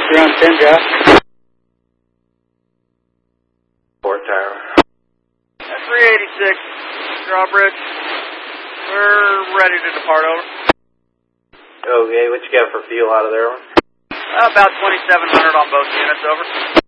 You're on 10, Josh. Port Tower. 386, Drawbridge. We're ready to depart, over. Okay, what you got for fuel out of there? About 2,700 on both units, over.